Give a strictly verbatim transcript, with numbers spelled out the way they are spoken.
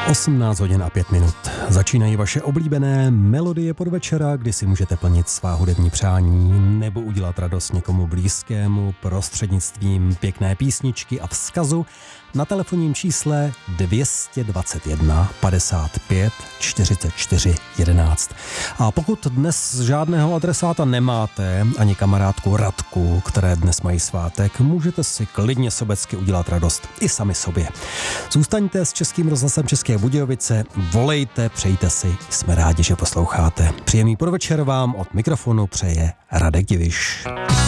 osmnáct hodin a pět minut. Začínají vaše oblíbené melodie podvečera, kdy si můžete plnit svá hudební přání nebo udělat radost někomu blízkému prostřednictvím pěkné písničky a vzkazu na telefonním čísle dvě stě dvacet jedna padesát pět čtyřicet čtyři jedenáct. A pokud dnes žádného adresáta nemáte, ani kamarádku Radku, které dnes mají svátek, můžete si klidně sobecky udělat radost i sami sobě. Zůstaňte s Českým rozhlasem České Budějovice, volejte, přejte si, jsme rádi, že posloucháte. Příjemný podvečer vám od mikrofonu přeje Radek Diviš.